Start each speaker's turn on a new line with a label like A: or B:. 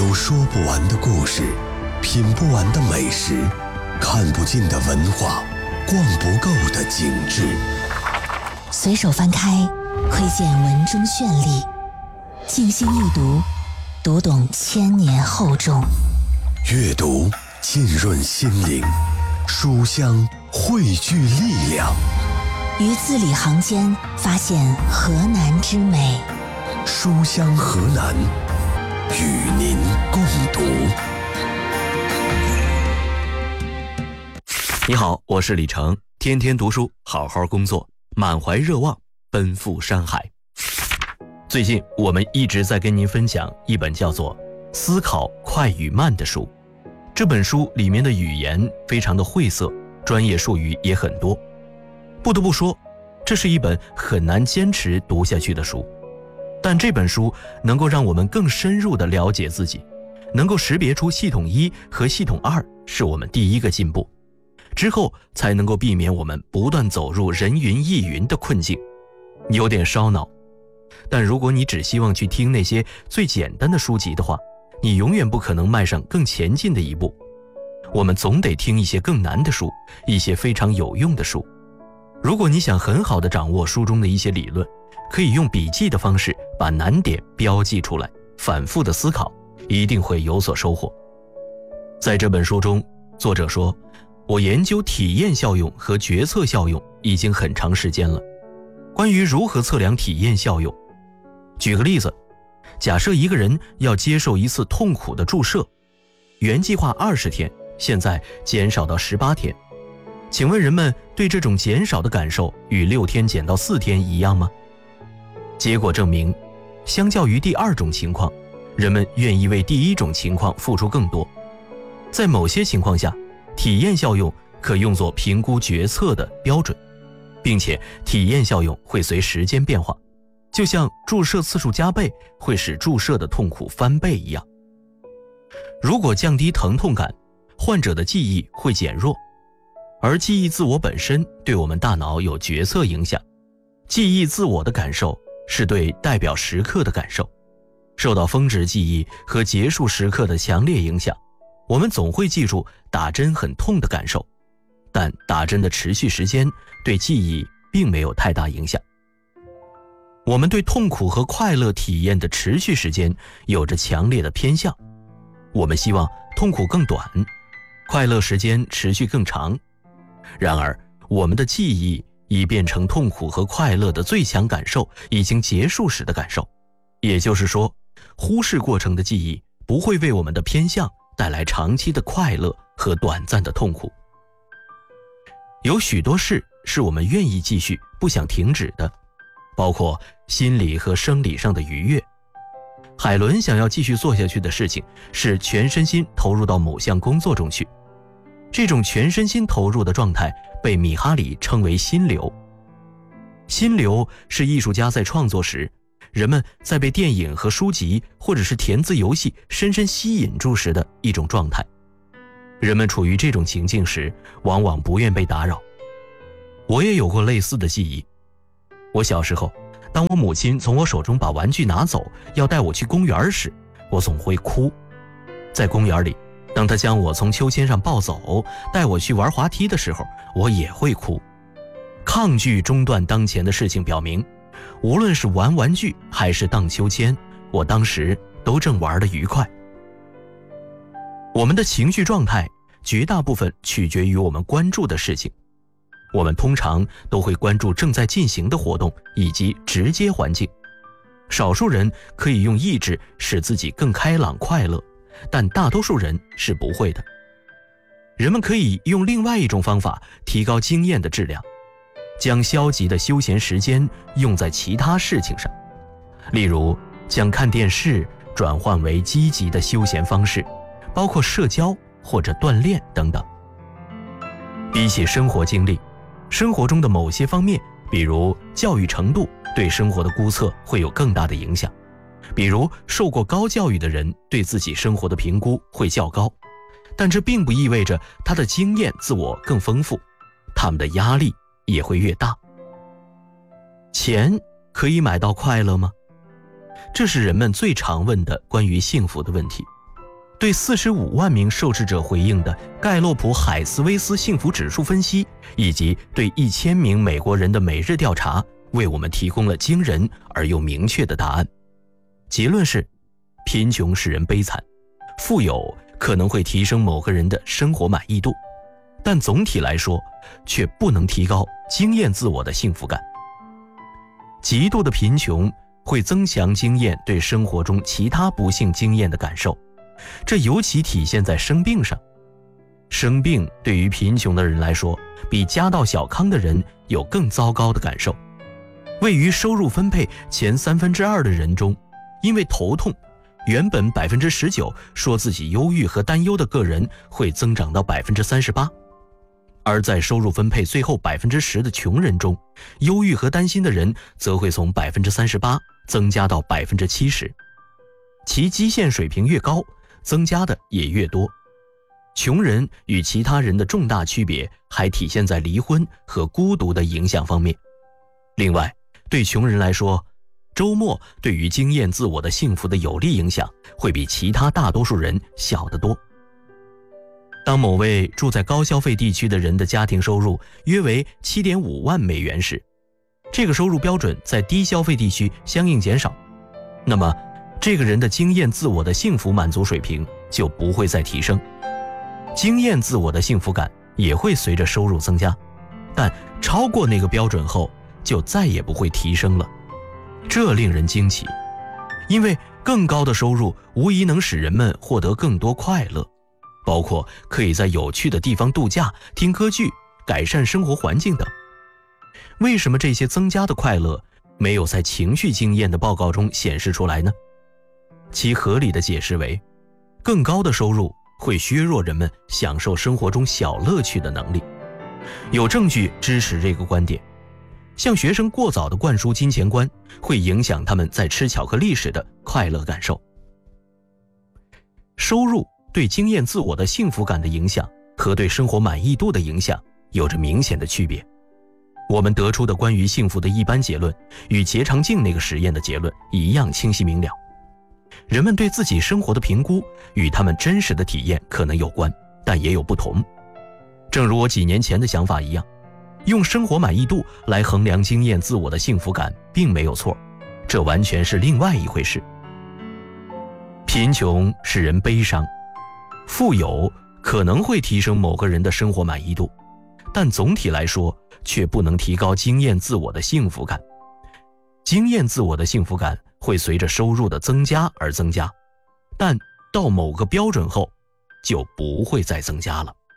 A: 有说不完的故事，品不完的美食，看不尽的文化，逛不够的景致。
B: 随手翻开，窥见文中绚丽；静心一读，读懂千年厚重。
A: 阅读浸润心灵，书香汇聚力量。
B: 于字里行间发现河南之美。
A: 书香河南，与您共读。
C: 你好，我是李成，天天读书，好好工作，满怀热望，奔赴山海。最近我们一直在跟您分享一本叫做《思考快与慢》的书。这本书里面的语言非常的晦涩，专业术语也很多。不得不说，这是一本很难坚持读下去的书。但这本书能够让我们更深入地了解自己，能够识别出系统1和系统2是我们第一个进步，之后才能够避免我们不断走入人云亦云的困境。有点烧脑，但如果你只希望去听那些最简单的书籍的话，你永远不可能迈上更前进的一步。我们总得听一些更难的书，一些非常有用的书。如果你想很好地掌握书中的一些理论，可以用笔记的方式把难点标记出来，反复的思考，一定会有所收获。在这本书中，作者说，我研究体验效用和决策效用已经很长时间了。关于如何测量体验效用，举个例子，假设一个人要接受一次痛苦的注射，原计划20天，现在减少到18天。请问人们对这种减少的感受与6天减到4天一样吗？结果证明，相较于第二种情况，人们愿意为第一种情况付出更多。在某些情况下，体验效用可用作评估决策的标准，并且体验效用会随时间变化，就像注射次数加倍会使注射的痛苦翻倍一样。如果降低疼痛感，患者的记忆会减弱，而记忆自我本身对我们大脑有决策影响。记忆自我的感受是对代表时刻的感受，受到峰值记忆和结束时刻的强烈影响，我们总会记住打针很痛的感受，但打针的持续时间对记忆并没有太大影响。我们对痛苦和快乐体验的持续时间有着强烈的偏向，我们希望痛苦更短，快乐时间持续更长。然而，我们的记忆已变成痛苦和快乐的最强感受已经结束时的感受，也就是说，忽视过程的记忆不会为我们的偏向带来长期的快乐和短暂的痛苦。有许多事是我们愿意继续不想停止的，包括心理和生理上的愉悦。海伦想要继续做下去的事情是全身心投入到某项工作中去，这种全身心投入的状态被米哈里称为心流。心流是艺术家在创作时，人们在被电影和书籍或者是填字游戏深深吸引住时的一种状态。人们处于这种情境时，往往不愿被打扰。我也有过类似的记忆。我小时候，当我母亲从我手中把玩具拿走，要带我去公园时，我总会哭。在公园里，当他将我从秋千上抱走，带我去玩滑梯的时候，我也会哭。抗拒中断当前的事情表明，无论是玩玩具还是荡秋千，我当时都正玩得愉快。我们的情绪状态绝大部分取决于我们关注的事情。我们通常都会关注正在进行的活动以及直接环境。少数人可以用意志使自己更开朗快乐，但大多数人是不会的。人们可以用另外一种方法提高经验的质量，将消极的休闲时间用在其他事情上，例如将看电视转换为积极的休闲方式，包括社交或者锻炼等等。比起生活经历，生活中的某些方面，比如教育程度，对生活的估测会有更大的影响。比如受过高教育的人对自己生活的评估会较高，但这并不意味着他的经验自我更丰富，他们的压力也会越大。钱可以买到快乐吗？这是人们最常问的关于幸福的问题。 对45万名受试者回应的盖洛普海斯威斯幸福指数分析，以及对1000名美国人的每日调查，为我们提供了惊人而又明确的答案。结论是，贫穷使人悲惨，富有可能会提升某个人的生活满意度，但总体来说却不能提高经验自我的幸福感。极度的贫穷会增强经验对生活中其他不幸经验的感受，这尤其体现在生病上。生病对于贫穷的人来说，比家道小康的人有更糟糕的感受。位于收入分配前2/3的人中，因为头痛，原本19%说自己忧郁和担忧的个人会增长到38%，而在收入分配最后10%的穷人中，忧郁和担心的人则会从38%增加到70%。其基线水平越高，增加的也越多。穷人与其他人的重大区别还体现在离婚和孤独的影响方面。另外，对穷人来说，周末对于经验自我的幸福的有利影响会比其他大多数人小得多。当某位住在高消费地区的人的家庭收入约为7.5万美元时，这个收入标准在低消费地区相应减少，那么这个人的经验自我的幸福满足水平就不会再提升。经验自我的幸福感也会随着收入增加，但超过那个标准后就再也不会提升了。这令人惊奇，因为更高的收入无疑能使人们获得更多快乐，包括可以在有趣的地方度假、听歌剧、改善生活环境等。为什么这些增加的快乐没有在情绪经验的报告中显示出来呢？其合理的解释为，更高的收入会削弱人们享受生活中小乐趣的能力。有证据支持这个观点。向学生过早地灌输金钱观，会影响他们在吃巧克力时的快乐感受。收入对经验自我的幸福感的影响和对生活满意度的影响有着明显的区别。我们得出的关于幸福的一般结论与结肠镜那个实验的结论一样清晰明了。人们对自己生活的评估与他们真实的体验可能有关，但也有不同。正如我几年前的想法一样，用生活满意度来衡量经验自我的幸福感并没有错，这完全是另外一回事。贫穷使人悲伤，富有可能会提升某个人的生活满意度，但总体来说却不能提高经验自我的幸福感。经验自我的幸福感会随着收入的增加而增加，但到某个标准后就不会再增加了。